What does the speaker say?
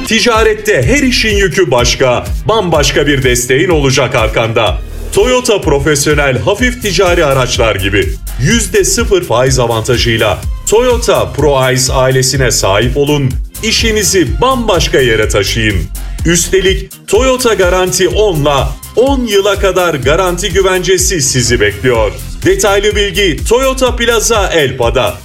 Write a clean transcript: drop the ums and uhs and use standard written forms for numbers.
Ticarette her işin yükü başka, bambaşka bir desteğin olacak arkanda. Toyota Profesyonel hafif ticari araçlar gibi %0 faiz avantajıyla Toyota ProAce ailesine sahip olun, işinizi bambaşka yere taşıyın. Üstelik Toyota Garanti 10'la 10 yıla kadar garanti güvencesi sizi bekliyor. Detaylı bilgi Toyota Plaza Elpa'da.